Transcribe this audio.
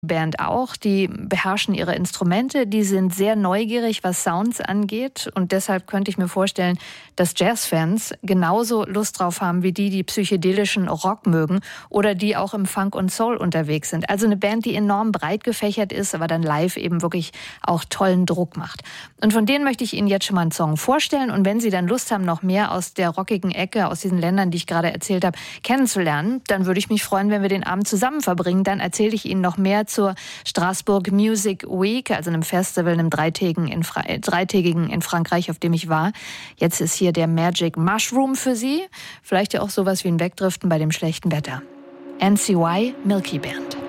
Band auch, die beherrschen ihre Instrumente, die sind sehr neugierig, was Sounds angeht und deshalb könnte ich mir vorstellen, dass Jazzfans genauso Lust drauf haben wie die psychedelischen Rock mögen oder die auch im Funk und Soul unterwegs sind. Also eine Band, die enorm breit gefächert ist, aber dann live eben wirklich auch tollen Druck macht. Und von denen möchte ich Ihnen jetzt schon mal einen Song vorstellen und wenn Sie dann Lust haben, noch mehr aus der rockigen Ecke, aus diesen Ländern, die ich gerade erzählt habe, kennenzulernen, dann würde ich mich freuen, wenn wir den Abend zusammen verbringen. Dann erzähle ich Ihnen noch mehr zur Strasbourg Music Week, also einem Festival, einem dreitägigen in Frankreich, auf dem ich war. Jetzt ist hier der Magic Mushroom für Sie. Vielleicht ja auch sowas wie ein Wegdriften bei dem schlechten Wetter. NCY Milky Band.